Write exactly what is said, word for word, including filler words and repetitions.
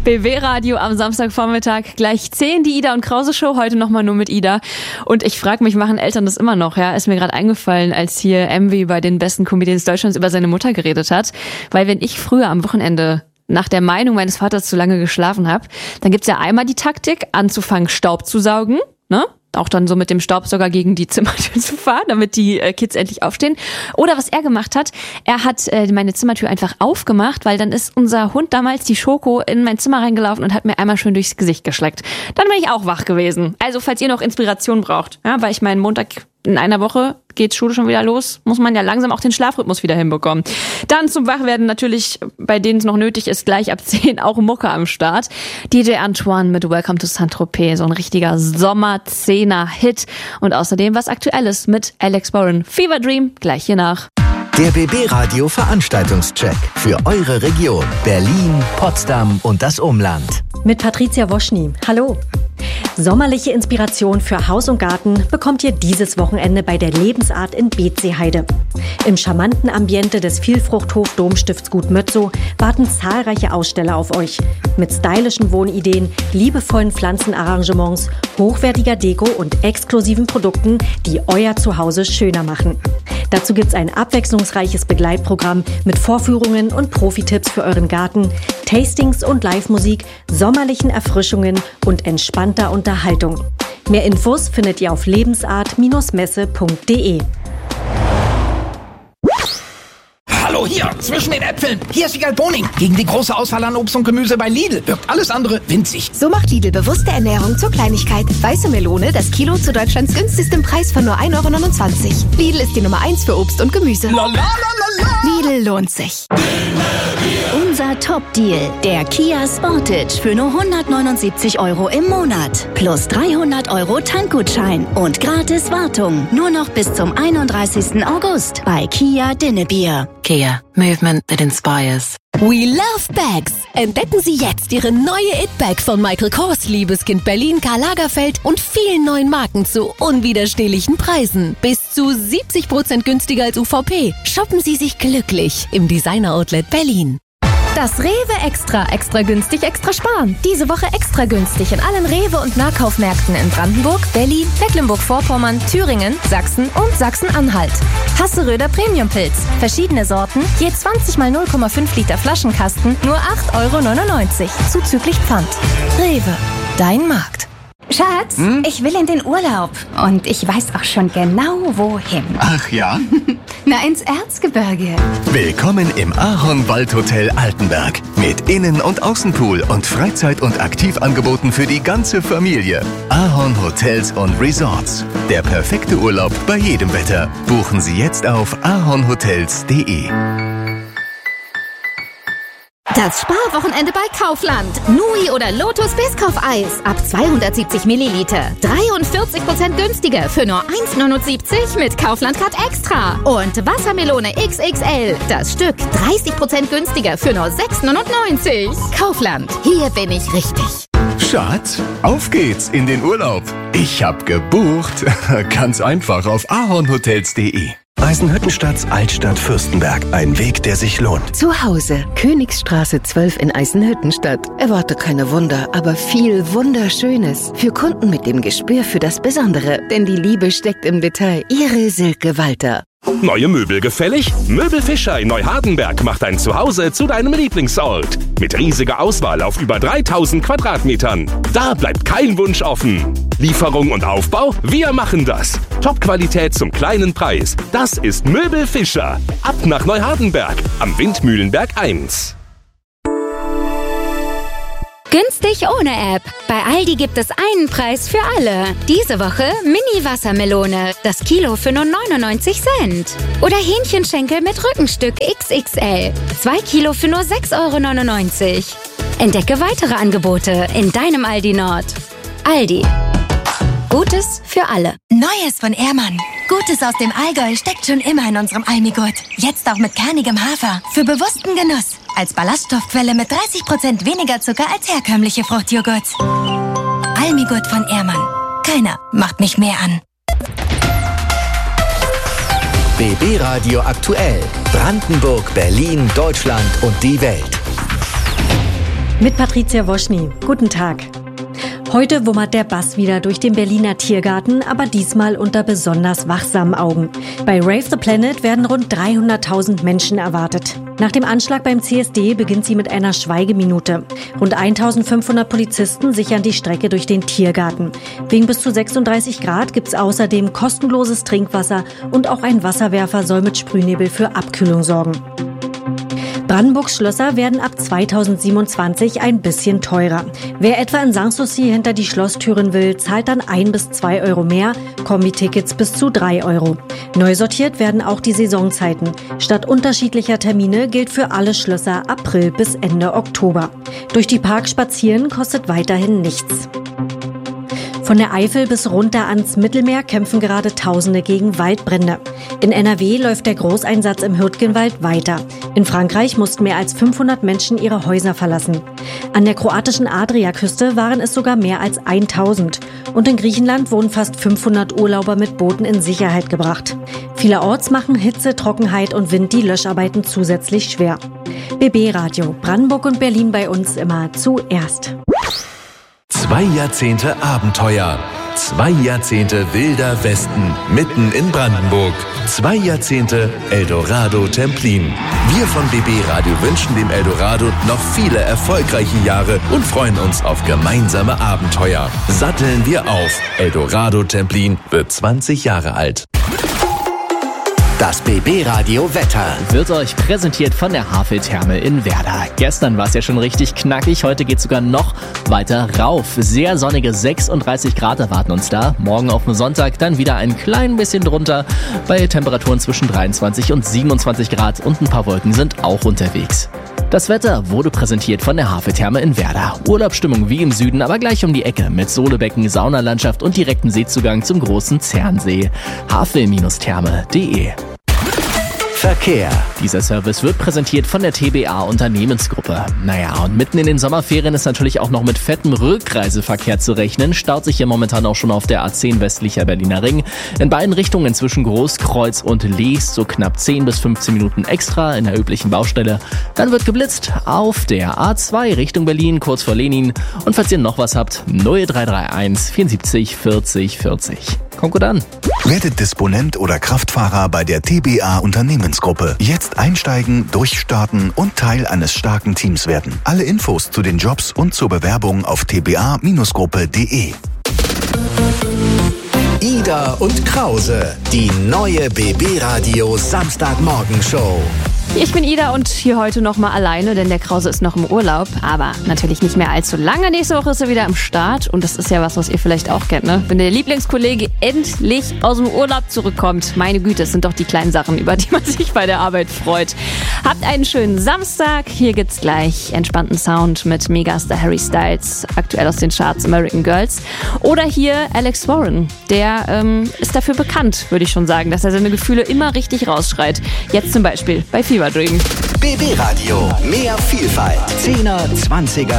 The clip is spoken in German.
B W-Radio am Samstagvormittag, gleich zehn, die Ida und Krause Show, heute nochmal nur mit Ida. Und ich frage mich, machen Eltern das immer noch? Ja, ist mir gerade eingefallen, als hier M W bei den besten Comedians Deutschlands über seine Mutter geredet hat. Weil wenn ich früher am Wochenende nach der Meinung meines Vaters zu lange geschlafen habe, dann gibt's ja einmal die Taktik, anzufangen Staub zu saugen, ne? Auch dann so mit dem Staubsauger gegen die Zimmertür zu fahren, damit die äh, Kids endlich aufstehen. Oder was er gemacht hat, er hat äh, meine Zimmertür einfach aufgemacht, weil dann ist unser Hund damals, die Schoko, in mein Zimmer reingelaufen und hat mir einmal schön durchs Gesicht geschleckt. Dann bin ich auch wach gewesen. Also falls ihr noch Inspiration braucht, ja, weil ich meinen Montag in einer Woche geht Schule schon wieder los, muss man ja langsam auch den Schlafrhythmus wieder hinbekommen. Dann zum Wachwerden natürlich, bei denen es noch nötig ist, gleich ab zehn auch Mucke am Start. D J Antoine mit Welcome to Saint-Tropez, so ein richtiger Sommer-Zehner-Hit. Und außerdem was Aktuelles mit Alex Warren. Fever Dream, gleich hier nach. Der B B-Radio Veranstaltungscheck für eure Region Berlin, Potsdam und das Umland. Mit Patricia Woschny. Hallo. Sommerliche Inspiration für Haus und Garten bekommt ihr dieses Wochenende bei der Lebensart in Beetzseeheide. Im charmanten Ambiente des Vielfruchthof Domstifts Gut Mötzow warten zahlreiche Aussteller auf euch. Mit stylischen Wohnideen, liebevollen Pflanzenarrangements, hochwertiger Deko und exklusiven Produkten, die euer Zuhause schöner machen. Dazu gibt's ein abwechslungsreiches Begleitprogramm mit Vorführungen und Profi-Tipps für euren Garten, Tastings und Live-Musik, sommerlichen Erfrischungen und entspannter Unterhaltung. Mehr Infos findet ihr auf lebensart Messe punkt de. Hallo, hier, zwischen den Äpfeln. Hier ist Wiegald Boning. Gegen die große Auswahl an Obst und Gemüse bei Lidl wirkt alles andere winzig. So macht Lidl bewusste Ernährung zur Kleinigkeit. Weiße Melone, das Kilo zu Deutschlands günstigstem Preis von nur ein Euro neunundzwanzig. Lidl ist die Nummer eins für Obst und Gemüse. Lalalala. Lidl lohnt sich. Unser Top-Deal, der Kia Sportage für nur hundertneunundsiebzig Euro im Monat. Plus dreihundert Euro Tankgutschein und gratis Wartung. Nur noch bis zum einunddreißigsten August bei Kia Dinnebier. Kia, movement that inspires. We love bags. Entdecken Sie jetzt Ihre neue It-Bag von Michael Kors, Liebeskind Berlin, Karl Lagerfeld und vielen neuen Marken zu unwiderstehlichen Preisen. Bis zu siebzig Prozent günstiger als U V P. Shoppen Sie sich glücklich im Designer Outlet Berlin. Das Rewe Extra. Extra günstig, extra sparen. Diese Woche extra günstig in allen Rewe- und Nahkaufmärkten in Brandenburg, Berlin, Mecklenburg-Vorpommern, Thüringen, Sachsen und Sachsen-Anhalt. Hasseröder Premium-Pilz. Verschiedene Sorten, je zwanzig mal null Komma fünf Liter Flaschenkasten, nur acht Euro neunundneunzig. Zuzüglich Pfand. Rewe. Dein Markt. Schatz, hm? ich will in den Urlaub. Und ich weiß auch schon genau, wohin. Ach ja? Na, ins Erzgebirge. Willkommen im Ahorn-Waldhotel Altenberg. Mit Innen- und Außenpool und Freizeit- und Aktivangeboten für die ganze Familie. Ahorn Hotels und Resorts. Der perfekte Urlaub bei jedem Wetter. Buchen Sie jetzt auf ahornhotels punkt de. Das Sparwochenende bei Kaufland. Nui oder Lotus Biscoff-Eis ab zweihundertsiebzig Milliliter. dreiundvierzig Prozent günstiger für nur eins neunundsiebzig mit Kaufland Card Extra. Und Wassermelone X X L. Das Stück dreißig Prozent günstiger für nur sechs neunundneunzig. Kaufland. Hier bin ich richtig. Schatz, auf geht's in den Urlaub. Ich hab gebucht. Ganz einfach auf ahornhotels punkt de. Eisenhüttenstadt, Altstadt, Fürstenberg. Ein Weg, der sich lohnt. Zu Hause. Königsstraße zwölf in Eisenhüttenstadt. Erwarte keine Wunder, aber viel Wunderschönes. Für Kunden mit dem Gespür für das Besondere. Denn die Liebe steckt im Detail. Ihre Silke Walter. Neue Möbel gefällig? Möbel Fischer in Neuhardenberg macht dein Zuhause zu deinem Lieblingsort. Mit riesiger Auswahl auf über dreitausend Quadratmetern. Da bleibt kein Wunsch offen. Lieferung und Aufbau? Wir machen das. Top-Qualität zum kleinen Preis. Das ist Möbel Fischer. Ab nach Neuhardenberg am Windmühlenberg eins. Günstig ohne App. Bei Aldi gibt es einen Preis für alle. Diese Woche Mini-Wassermelone. Das Kilo für nur neunundneunzig Cent. Oder Hähnchenschenkel mit Rückenstück X X L. Zwei Kilo für nur sechs Euro neunundneunzig. Entdecke weitere Angebote in deinem Aldi Nord. Aldi. Gutes für alle. Neues von Ehrmann. Gutes aus dem Allgäu steckt schon immer in unserem Almigurt. Jetzt auch mit kernigem Hafer. Für bewussten Genuss. Als Ballaststoffquelle mit dreißig Prozent weniger Zucker als herkömmliche Fruchtjoghurts. Almigurt von Ehrmann. Keiner macht mich mehr an. B B-Radio aktuell. Brandenburg, Berlin, Deutschland und die Welt. Mit Patricia Woschny. Guten Tag. Heute wummert der Bass wieder durch den Berliner Tiergarten, aber diesmal unter besonders wachsamen Augen. Bei Rave the Planet werden rund dreihunderttausend Menschen erwartet. Nach dem Anschlag beim C S D beginnt sie mit einer Schweigeminute. Rund eintausendfünfhundert Polizisten sichern die Strecke durch den Tiergarten. Wegen bis zu sechsunddreißig Grad gibt's außerdem kostenloses Trinkwasser und auch ein Wasserwerfer soll mit Sprühnebel für Abkühlung sorgen. Brandenburgs Schlösser werden ab zweitausendsiebenundzwanzig ein bisschen teurer. Wer etwa in Sanssouci hinter die Schlosstüren will, zahlt dann ein bis zwei Euro mehr, Kombi-Tickets bis zu drei Euro. Neu sortiert werden auch die Saisonzeiten. Statt unterschiedlicher Termine gilt für alle Schlösser April bis Ende Oktober. Durch die Parks spazieren kostet weiterhin nichts. Von der Eifel bis runter ans Mittelmeer kämpfen gerade Tausende gegen Waldbrände. In N R W läuft der Großeinsatz im Hürtgenwald weiter. In Frankreich mussten mehr als fünfhundert Menschen ihre Häuser verlassen. An der kroatischen Adriaküste waren es sogar mehr als tausend. Und in Griechenland wurden fast fünfhundert Urlauber mit Booten in Sicherheit gebracht. Vielerorts machen Hitze, Trockenheit und Wind die Löscharbeiten zusätzlich schwer. B B Radio, Brandenburg und Berlin bei uns immer zuerst. Zwei Jahrzehnte Abenteuer. Zwei Jahrzehnte Wilder Westen mitten in Brandenburg. Zwei Jahrzehnte Eldorado Templin. Wir von B B Radio wünschen dem Eldorado noch viele erfolgreiche Jahre und freuen uns auf gemeinsame Abenteuer. Satteln wir auf. Eldorado Templin wird zwanzig Jahre alt. Das B B Radio Wetter wird euch präsentiert von der Havel-Therme in Werder. Gestern war es ja schon richtig knackig, heute geht es sogar noch weiter rauf. Sehr sonnige sechsunddreißig Grad erwarten uns da. Morgen auf den Sonntag dann wieder ein klein bisschen drunter bei Temperaturen zwischen dreiundzwanzig und siebenundzwanzig Grad und ein paar Wolken sind auch unterwegs. Das Wetter wurde präsentiert von der Havel-Therme in Werder. Urlaubsstimmung wie im Süden, aber gleich um die Ecke mit Solebecken, Saunalandschaft und direktem Seezugang zum großen Zernsee. havel Therme punkt de Verkehr. Dieser Service wird präsentiert von der T B A Unternehmensgruppe. Naja, und mitten in den Sommerferien ist natürlich auch noch mit fettem Rückreiseverkehr zu rechnen. Staut sich hier momentan auch schon auf der A zehn westlicher Berliner Ring. In beiden Richtungen zwischen Großkreuz und Lees so knapp zehn bis fünfzehn Minuten extra in der üblichen Baustelle. Dann wird geblitzt auf der A zwei Richtung Berlin, kurz vor Lenin. Und falls ihr noch was habt, null drei drei eins vierundsiebzig vierzig vierzig. Kommt gut an. Werdet Disponent oder Kraftfahrer bei der T B A Unternehmensgruppe. Jetzt einsteigen, durchstarten und Teil eines starken Teams werden. Alle Infos zu den Jobs und zur Bewerbung auf t b a Gruppe punkt de. Ida und Krause, die neue B B Radio Samstagmorgenshow. Ich bin Ida und hier heute noch mal alleine, denn der Krause ist noch im Urlaub. Aber natürlich nicht mehr allzu lange. Nächste Woche ist er wieder am Start. Und das ist ja was, was ihr vielleicht auch kennt, ne? Wenn der Lieblingskollege endlich aus dem Urlaub zurückkommt. Meine Güte, es sind doch die kleinen Sachen, über die man sich bei der Arbeit freut. Habt einen schönen Samstag. Hier gibt's gleich entspannten Sound mit Megastar Harry Styles, aktuell aus den Charts American Girls. Oder hier Alex Warren. Der ähm, ist dafür bekannt, würde ich schon sagen, dass er seine Gefühle immer richtig rausschreit. Jetzt zum Beispiel bei Fever Dream. B B Radio, mehr Vielfalt. zehner, zwanziger